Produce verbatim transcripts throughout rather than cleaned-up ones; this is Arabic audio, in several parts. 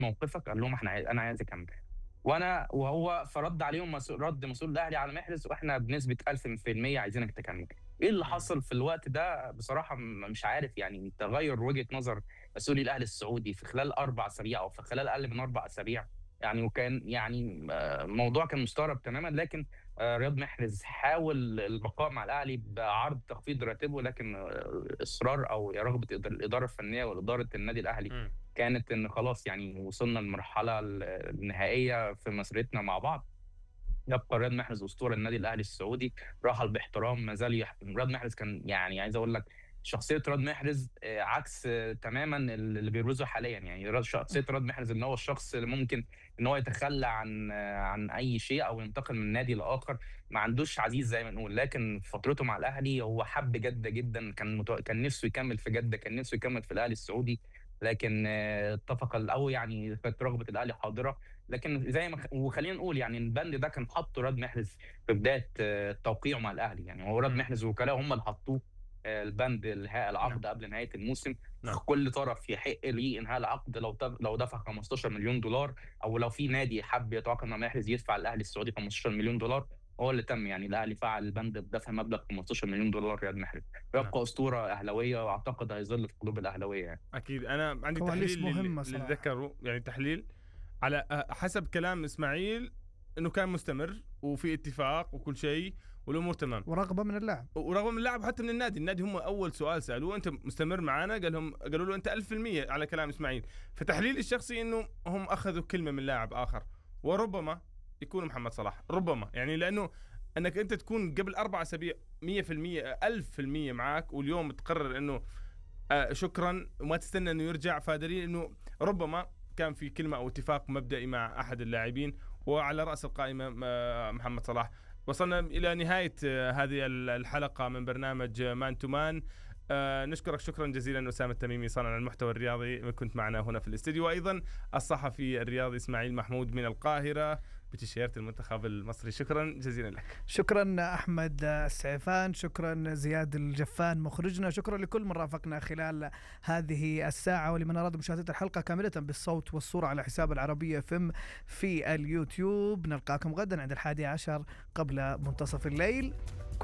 موقفك؟ قال لهم: احنا عاي أنا عايز أكمّل. وأنا وهو فرَد عليهم مس رَد مسؤول الأهلي على محرز: وإحنا بنسبة ألف في المِيّة عايزينك تكمّل. إيه اللي إمم. حصل في الوقت ده بصراحة م مش عارف، يعني تغيُّر وجهة نظر مسؤولي الأهلي السعودي في خلال أربع أسابيع أو في خلال أقل من أربع أسابيع، يعني وكان يعني آآ الموضوع كان مستغرب تمامًا، لكن آآ رياض محرز حاول البقاء مع الأهلي بعرض تخفيض راتبه، لكن آه، إصرار أو رغبة إد الإدارة الفنية وإدارة النادي الأهلي إمم. كانت إن خلاص يعني وصلنا للمرحلة ال النهائية في مسيرتنا مع بعض. يبقى رياض محرز أسطورة النادي الأهلي السعودي، رحل باحترام، ما زال يح رياض محرز كان يعني عايز أقول لك شخصية رياض محرز آآ عكس آه، تمامًا ال اللي بيبرزه حاليًا، يعني ر شخصية رياض محرز إن هو الشخص اللي ممكن إن هو يتخلى عن آه، عن أي شيء أو ينتقل من نادي لآخر، ما عندوش عزيز زي ما نقول، لكن في فترته مع الأهلي هو حَب جدة جدًا، كان مت كان نِفْسه يكمّل في جدة، كان نِفْسه يكمّل في الأهلي السعودي، لكن آه، اتفق ال أو يعني كانت رغبة الأهلي حاضرة. لكن زي ما خ وخلّينا نقول يعني البند ده كان حاطّه رياض محرز في بداية آه، توقيعه مع الأهلي، يعني هو رياض إمم. محرز ووكلاءه هم اللي حطّوه آآ البند إنهاء نعم. العقد قبل نهاية الموسم، نعم. كل طرف يحق ليه إنهاء العقد لو ت لو دفع خمستاشر مليون دولار أو لو في نادي حَب يتعاقد مع محرز يدفع للأهلي السعودي خمستاشر مليون دولار، هو اللي تم، يعني الأهلي فعّل البند بدفع مبلغ خمستاشر مليون دولار رياض محرز، نعم. ويبقى أسطورة أهلاوية وأعتقد هيظل في قلوب الأهلاوية يعني. أكيد. أنا عندي كواليس تحليل لل مهمة للي صراحة. ذكره، يعني تحليل على أ حسب كلام إسماعيل إنه كان مستمر وفي اتفاق وكل شيء والأمور تمام. ورغبة من اللاعب. ورغم من اللاعب حتى من النادي، النادي هم أول سؤال سألوه: أنت مستمر معانا؟ قال لهم قالوا له: أنت ألف في المية على كلام إسماعيل. فتحليلي الشخصي إنه هم أخذوا كلمة من لاعب آخر، وربما يكون محمد صلاح، ربما يعني لأنه أنك أنت تكون قبل أربع أسابيع مية في المية ألف في المية معاك، واليوم تقرر إنه آه شكرا وما تستنى إنه يرجع، فدليل إنه ربما كان في كلمة أو اتفاق مبدئي مع أحد اللاعبين، وعلى رأس القائمة آه محمد صلاح. وصلنا إلى نهاية آه هذه الحلقة من برنامج مان تو مان. آه نشكرك شكرا جزيلا أسامة التميمي صانع المحتوى الرياضي، كنت معنا هنا في الاستديو، وأيضا الصحفي الرياضي إسماعيل محمود من القاهرة بتيشيرت المنتخب المصري. شكرا جزيلا لك. شكرا أحمد السعفان، شكرا زياد الجفان مخرجنا، شكرا لكل من رافقنا خلال هذه الساعة، ولمن أراد مشاهدة الحلقة كاملة بالصوت والصورة على حساب العربية فم في اليوتيوب. نلقاكم غدا عند الحادي عشر قبل منتصف الليل.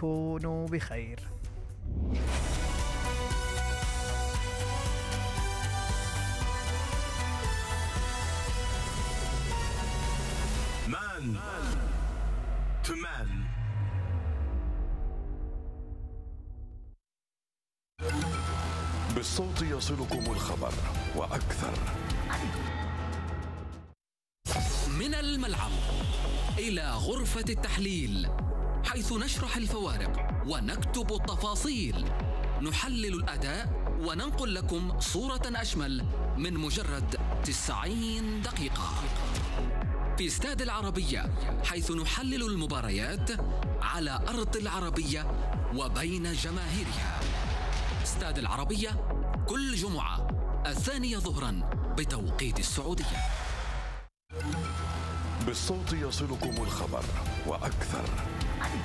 كونوا بخير. مان تو مان. بالصوت يصلكم الخبر وأكثر. من الملعب إلى غرفة التحليل، حيث نشرح الفوارق ونكتب التفاصيل، نحلل الأداء وننقل لكم صورة أشمل من مجرد تسعين دقيقة. في استاد العربية، حيث نحلل المباريات على أرض العربية وبين جماهيرها. استاد العربية كل جمعة الثانية ظهرا بتوقيت السعودية. بالصوت يصلكم الخبر وأكثر.